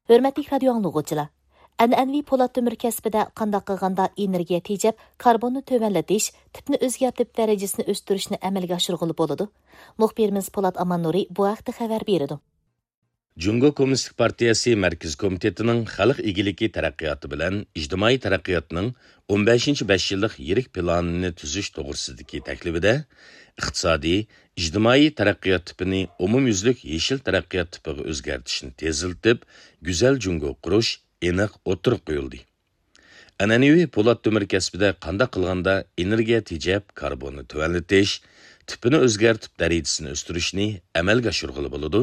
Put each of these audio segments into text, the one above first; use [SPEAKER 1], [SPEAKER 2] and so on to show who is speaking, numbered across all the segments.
[SPEAKER 1] Hörmətli radio anlıqçılar, an'anaviy po'lat temir kasbida qandaq qilganda energiya tejab, karbonni tövənlətish, tipni o'zgartib darajasini o'stirishni amalga oshirg'ili bo'ladi. Muxbirimiz Po'lat Amannuri bu haqda xabar beradi.
[SPEAKER 2] Jungo Kommunistik Partiyasi Mərkəzi Komitetining Xalq igiligi taraqqiyoti bilan ijtimoiy taraqqiyotning 15-5 yillik yirik planini tuzish to'g'risidagi taklifida iqtisodiy, ijtimoiy taraqqiyot tipini umumyuzlik yeshil taraqqiyot tipiga o'zgartishni teziltib, go'zal jungo qurish aniq o'tirib qo'yildi. An'anaviy po'lat temir kasbida qanday qilganda energiya tejab, karbonni tuvallatish, tipini o'zgartib darajasini o'stirishni amalga oshirg'ili bo'ladi.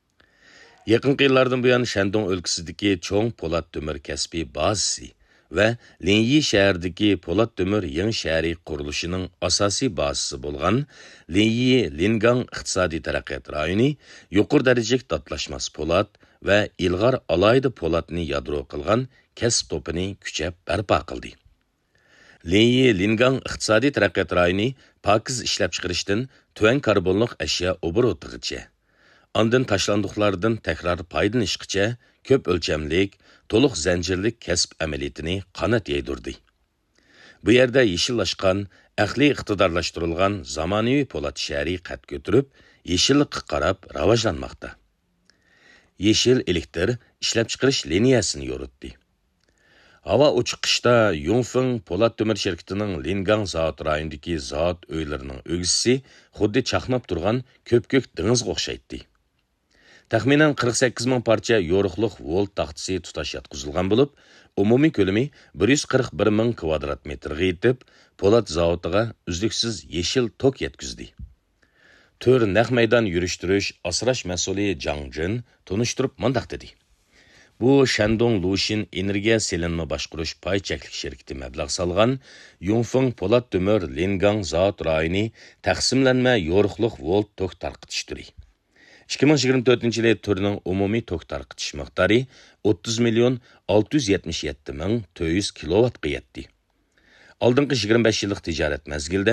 [SPEAKER 2] Yaqinqi yillardan buyon Shandong o'lkasidagi cho'ng po'lat temir kasbi bazasi va Linyi shahridagi po'lat temir yangi shahri qurilishining asosiy bazasi bo'lgan Linyi Lingang iqtisodiy taraqqiyot rayoni yuqori darajalik datlashmas po'lat va ilg'or alayda po'latni yadro qilgan kasb to'pini kuchab barpo qildi. Linyi Lingang iqtisodiy taraqqiyot rayoni pokiz ishlab chiqarishdan tuvan karbonliq ashyo oborotigacha, ondan tashlandiqlardan takror foydalanishgacha ko'p o'lchamlik, to'liq zanjirlik kasb amaliyotini qanot yaydirdi. Bu yerda yeshillashgan, aqli iqtidorlashtirilgan zamonaviy po'lat shahri qad ko'tarib, yeshillikqa qarab rivojlanmoqda. Yeshil elektr ishlab chiqarish liniyasini yo'ritdi. Havo ochiq qishda Yongfeng po'lat temir shirkatining Lingang zavod rayonidagi zavod uylarining o'g'isi xuddi chaqnab turgan ko'p-ko'k dengizga o'xshaydi. Taxminan 48 ming parcha yo'riqliq volt taxtasi tutash yotqizilgan bo'lib, umumiy ko'lami 141 ming kvadrat metrga yetib, po'lat zavodiga uzluksiz yeshil tok yetkizdi. Tör naq maydon yurishtirish asrash mas'uli Jang Jin tunishtirib mundaq dedi. Bu Shandong Lushin energiya selinma boshqarish pay cheklik shirkati mablag' solgan Yongfeng po'lat temir Lingang zavod rayoni taqsimlanma yo'riqliq volt tok tarqitish turi. 2024-yili turning umumiy tok tarqitish miqdori 30 million 677 ming 400 kilovatga yetdi. Oldingi 25 yillik tijorat mezgilda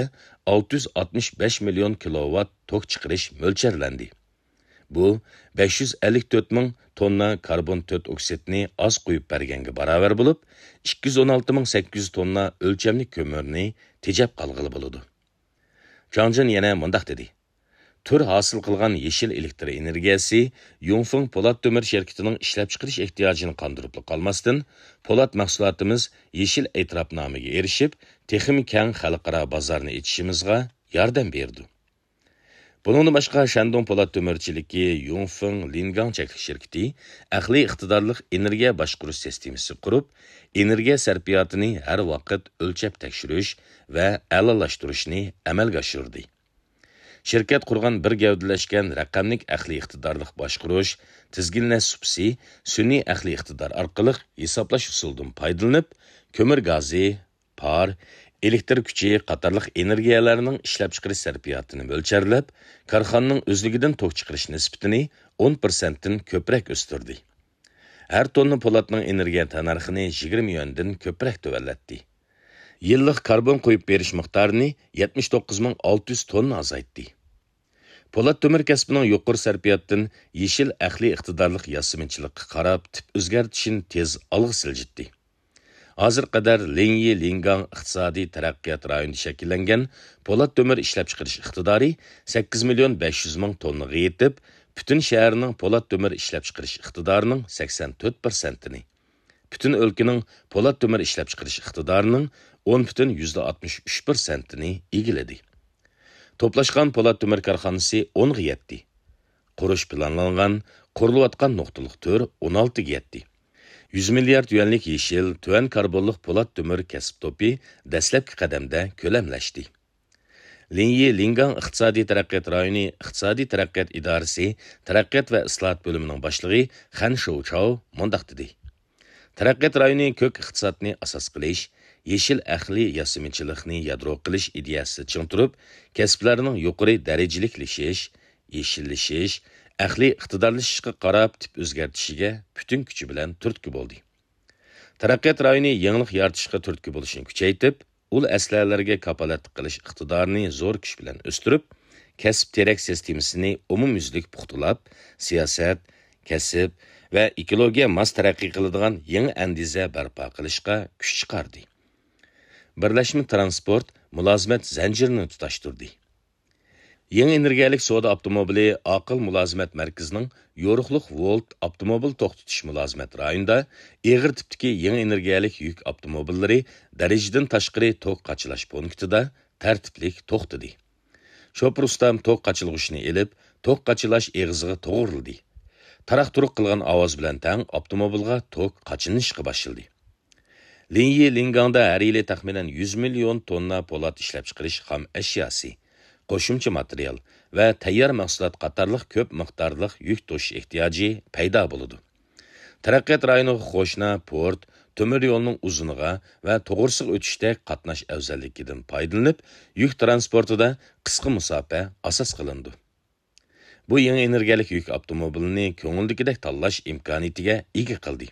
[SPEAKER 2] 665 million kilovat tok chiqarish mo'ljallanadi. Bu 554 ming tonna karbon 4 oksidini az qo'yib berganga barobar bo'lib, 216 800 tonna o'lchamli ko'mirni tejab qolg'ili bo'ladi. Changjin yana mundaq dedi. Tür hosil qilgan yeshil elektr energiyasi Yongfeng po'lat temir shirkatining ishlab chiqarish ehtiyojini qondirib qolmasdan, po'lat mahsulotimiz yeshil e'tirofnomaga erishib, texnik keng xalqaro bozorni ochishimizga yordam berdi. Bundan boshqa Shandong po'lat temirchiligi Yongfeng Lingang cheklik shirkati aqliy iqtidorli energiya boshqarish sistemasi qurib, energiya sarfiyotini har vaqt o'lchab tekshirish va a'lolashtirishni amalga oshirdi. Şirket qurgan bir gavdalashgan raqamlik aqliy iqtidorlik boshqarish, tizginlash subsi, sun'iy aqliy iqtidor orqali hisoblash usulidan foydalanib, ko'mir gazi, par, elektr kuchi qatorliq energiyalarning ishlab chiqarish sarfiyotini mo'lcharlab, korxonaning o'zligidan tok chiqarish nisbatini 10% dan ko'proq o'stirdi. Har tonna po'latning energiya narxini 20 yuandan ko'proq tuvallatdi. Yillik karbon qo'yib berish miqdorini 79600 tonna azaytdi. Po'lat temir kasbining yuqori sarfiyotdan yeshil aqliy iqtidorlik yasminchilikqa qarab tip o'zgartishini tez olg'a siljitdi. Hozir qadar Linyi Lingang iqtisodiy taraqqiyot rayonida shakllangan po'lat temir ishlab chiqarish iqtidori 8 million 500 ming tonnaga yetib, butun shaharning po'lat temir ishlab chiqarish iqtidorining 84%ni, butun o'lkaning po'lat temir ishlab chiqarish iqtidorining 10,63%ni egiladi. Toplashgan po'lat temir korxonasi 10 ga yetdi. Qurish planlangan, qurilayotgan nuqtalik tör 16 ga yetdi. 100 milliard yuanlik yeshil, tuvan karbonliq po'lat temir kasb to'pi dastlabki qadamda ko'lamlashdi. Linyi Lingang iqtisodiy taraqqiyot rayoni iqtisodiy taraqqiyot idorasi taraqqiyot va islohot bo'limining boshlig'i Han Shouchao mundaq dedi. Taraqqiyot rayoni ko'k iqtisodni asos qilish, yeshil aqliy yasminchilikni yadro qilish ideyasi ching turib, kasblarning yuqori darajalilashish, yeshillashish, aqliy iqtidorlashishga qarab tip o'zgartishiga butun kuchi bilan turtki bo'ldi. Taraqqiyot rayoni yangilik yaratishga turtki bo'lishini kuchaytirib, ul aslarlarga kapolat qilish iqtidorini zo'r kuch bilan o'stirib, kasb terak sistemasini umumyuzlik puxtalab, siyosat, kasb va ekologiya mos taraqqiy qiladigan yangi andiza barpo qilishga kuch chiqardi. Birlashma transport mulozimat zanjirini tutashtirdi. Yangi energiyalik soda avtomobili aql mulozimat markazining yo'riqliq volt avtomobil to'xtatish mulozimat rayonida eg'ir tipdagi yangi energiyalik yuk avtomobillari darajadan tashqari to'q qachilash punktida tartiblik to'xtadi. Şoför ustam to'q qachilg'ishni elib, to'q qachilash eg'iziga to'g'rildi. Taraq-turuq qilgan ovoz bilan tang avtomobilga to'q qachinishga boshladi. Linyi Lingangda har yili taxminan 100 million tonna po'lat ishlab chiqarish xam ashyosi, qo'shimcha material va tayyor mahsulot qatorliq ko'p miqdorli yuk to'sh ehtiyoji paydo bo'ladi. Taraqqiyot rayoniga qo'shna port, temir yo'lning uzuniga va to'g'risiga o'tishda qatnash afzalligidan foydalanib, yuk transportida qisqa masofa asos qilindi. Bu yangi energiyalik yuk avtomobilini ko'ngildagidek tanlash imkoniyatiga ega qildi.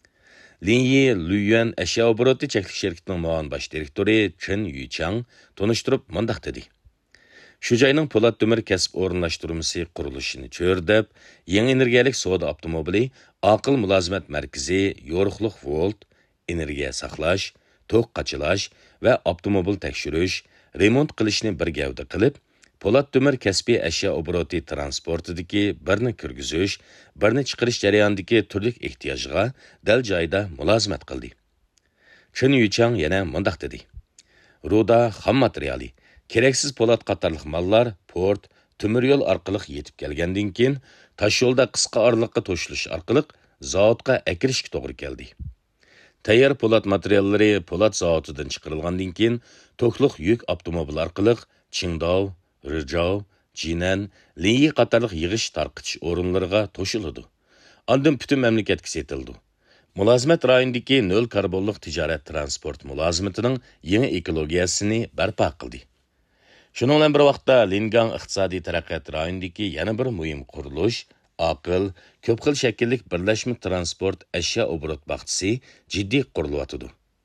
[SPEAKER 2] Linyi Luyuan ashyo obroti cheklik shirkatining muavin bosh direktori Chen Yuchang tonishtirib mundaq dedi. Shu joyning po'lat temir kasb o'rinlashtirmasi qurilishini cho'rdab, yangi energiyalik soda avtomobili aql mulozimat markazi yo'riqliq volt, energiya saqlash, to'q qachilash va avtomobil tekshirish, remont qilishni bir gavda qilib, po'lat temir kasbiy ashyo obroti transportidagi birni kirgizish, birni chiqarish jarayonidagi turli ehtiyojga dal joyda mulozimat qildi. Chen Yuchang yana mundaq dedi. Ruda xam materiali, keraksiz po'lat qatorliq mallar port, temir yo'l orqali yetib kelgandan keyin tosh yo'lda qisqa oraliqqa to'shilish orqali zavodga akirishga to'g'ri keldi. Tayyor po'lat materiallari po'lat zavodidan chiqarilgandan keyin to'qliq yuk avtomobil orqali Qingdao, Rizhao, Jinan, Linyi qatorliq yig'ish tarqitish o'rinlariga to'shiladi. Ondan butun mamlakatga setildi. Mulozimat rayonidagi nol karbonliq tijorat transport mulozimatining yangi ekologiyasini barpo qildi. Shuningdek bilan bir vaqtda Lingang iqtisodiy taraqqiyot rayonidagi yana bir muhim qurilish aql, ko'p xil shakllik birlashma transport ashyo obrot baxtisi jiddiy qurilyotidi.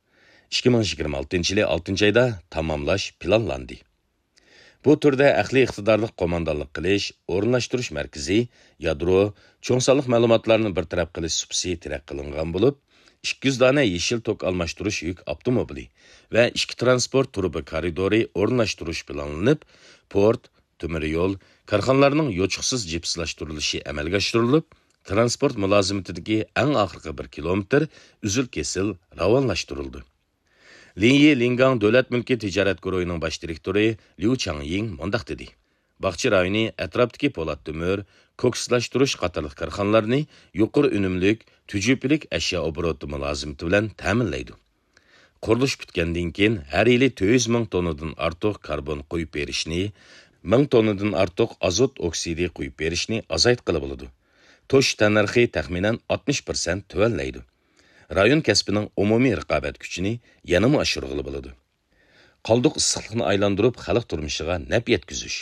[SPEAKER 2] 2026-yil 6-oyda tamomlash planlandi. Bu turda aqliy iqtidorli qo'mondonlik qilish, o'rinlashtirish markazi, yadro, cho'ng sonliq ma'lumotlarni bartaraf qilish subsi taraq qilingan bo'lib, 200 dona yeshil tok almashtirish yuk avtomobili va 2 transport truba koridori o'rinlashtirish planlanib, port, temir yo'l, korxonalarning yo'chiqsiz jipslashtirilishi amalga oshirilib, transport mulozimatidagi eng oxirgi 1 kilometr uzil-kesil ravonlashtirildi. Linyi Lingang davlat mulki tijorat guruhining bosh direktori Liu Changying mundaq dedi. Baqchi rayoni atrofdagi po'lat temir, kokslashtirish qatorliq korxonalarni yuqori unumlik, tujublik ashyo obroti mulozimati bilan ta'minlaydi. Qurilish bitgandan keyin har yili 400 ming tonnadan ortiq karbon qo'yib berishni, 1000 tonnadan ortiq azot oksidi qo'yib berishni azaytqili bo'ladi. To'sh tannarxi taxminan 60% tuvanlaydi. Rayon kasbining umumiy raqobat kuchini yanama oshirg'ili bo'ladi. Qoldiq issiqlikni aylantirib xalq turmushiga naf yetkazish.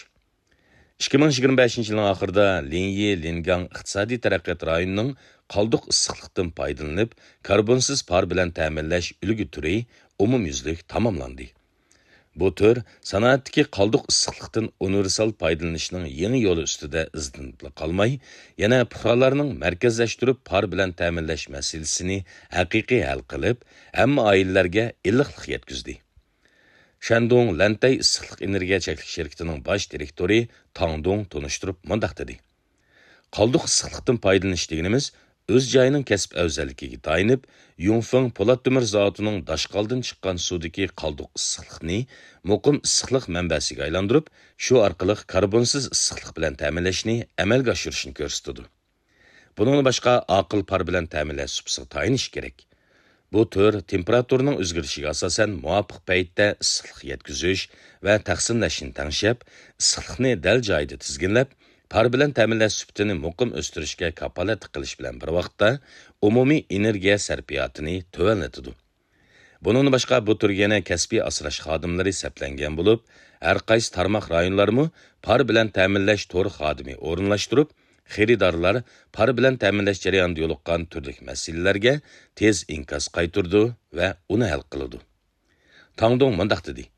[SPEAKER 2] 2025-yilning oxirida Linyi Lingang iqtisodiy taraqqiyot rayonining qoldiq issiqlikdan foydalanib, karbonsiz par bilan ta'minlash ulgu turi umumyuzlik tamomlandi. Bu tür sanoatdagi qoldiq issiqlikdan universal foydalanishning yangi yo'li ustida izlanib qolmay, yana fuqarolarning markazlashtirib par bilan ta'minlash masalasini haqiqiy hal qilib, hamma oilalarga iliqlik yetkazdi. Shandong Lantay issiqlik energiya cheklik shirkatining bosh direktori Tangdong tonishtirib mundaq dedi. Qoldiq issiqlikdan foydalanish deganimiz o'z joyining kasb afzalligiga tayinib, Yongfeng po'lat temir zavodining dashqaldan chiqqan suvdagi qoldiq issiqlikni muqim issiqlik manbasiga aylantirib, shu orqali karbonsiz issiqlik bilan ta'minlashni amalga oshirishni ko'rsatdi. Bundan boshqa aql par bilan ta'minlash subsidiya tayinish kerak. Bu tür temperaturaning o'zgarishiga asosan muvofiq paytda issiqlik yetkazish va taqsimlashni tangshab, issiqlikni dal joyida tizginlab, par bilan ta'minlash suhbatini muqim o'stirishga kapolat qilish bilan bir vaqtda umumiy energiya sarfiyotini tuvanlatadi. Bundan boshqa bu turga yana kasbiy asrash xodimlari saplangan bo'lib, har qaysi tarmoq rayonlarmi par bilan ta'minlash to'ri xodimi o'rinlashtirib, xaridorlar par bilan ta'minlash jarayonida yo'liqqan turli masalalarga tez inkos qaytirdi va uni hal qildi. Tangdong mundaq dedi.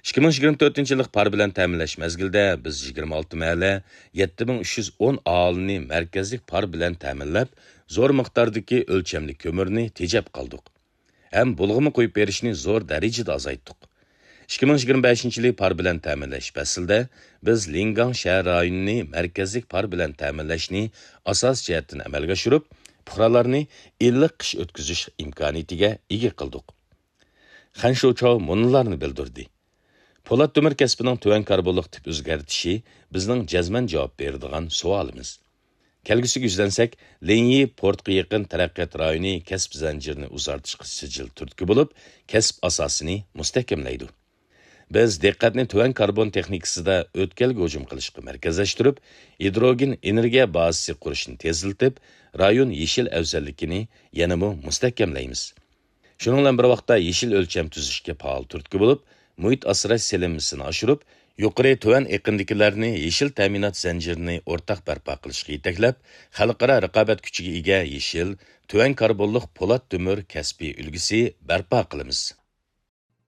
[SPEAKER 2] 2024 yillik par bilan ta'minlash mezgilida biz 26 mahalla 7310 aholini markazlik par bilan ta'minlab, zo'r miqdordagi o'lchamli ko'mirni tejab qoldik. Ham bulg'imi qo'yib berishni zo'r darajada azaytdik. 2025 yili par bilan ta'minlash faslida biz Lingang shahar rayonini markazlik par bilan ta'minlashni asos jihatdan amalga oshirib, fuqarolarni iliq qish o'tkazish imkoniyatiga ega qildik. Xanshochov munlarni bildirdi. Po'lat temir kasbining tuvan karbonlik tip o'zgartishi bizning jazman javob beradigan savolimiz. Kelgusiga yuzlansak, Lenyi portga yaqin taraqqiyot rayoni kasb zanjirini uzartishga sijil turtki bo'lib, kasb asosini mustahkamlaydi. Biz diqqatni tuvan karbon texnikasida o'tkalga hujum qilishga markazlashtirib, hidrogen energiya bazasi qurishni teziltib, rayon yeshil afzalligini yanada mustahkamlaymiz. Shuningla bilan bir vaqtda yeshil o'lcham tuzishga faol turtki bo'lib, muhit asrash selimini oshirib, yuqori tuvan iqimdagilarni yeshil ta'minot zanjirini o'rtaq barpo qilishga yetaklab, xalqaro raqobat kuchiga ega yeshil, tuvan karbonlik po'lat temir kasbiy ulgisi barpo qilamiz.